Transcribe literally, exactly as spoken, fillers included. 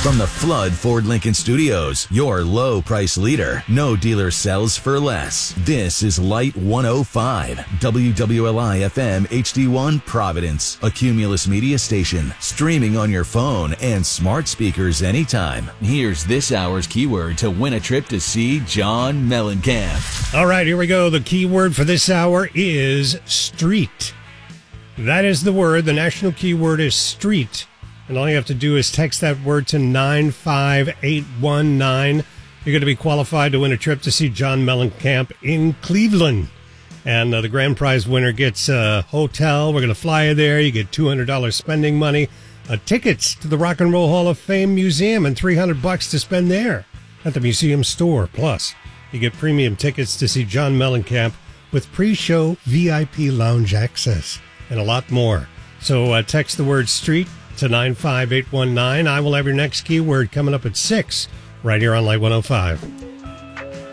From the Flood Ford Lincoln Studios, your low price leader. No dealer sells for less. This is Light one oh five, W W L I F M H D one Providence, a Cumulus media station, streaming on your phone and smart speakers anytime. Here's this hour's keyword to win a trip to see John Mellencamp. All right, here we go. The keyword for this hour is street. That is the word. The national keyword is street. And all you have to do is text that word to nine five eight one nine. You're going to be qualified to win a trip to see John Mellencamp in Cleveland. And uh, the grand prize winner gets a hotel. We're going to fly you there. You get two hundred dollars spending money, uh, tickets to the Rock and Roll Hall of Fame Museum, and three hundred bucks to spend there at the museum store. Plus, you get premium tickets to see John Mellencamp with pre-show V I P lounge access and a lot more. So uh, text the word street to nine five eight one nine. I will have your next keyword coming up at six right here on Light one oh five.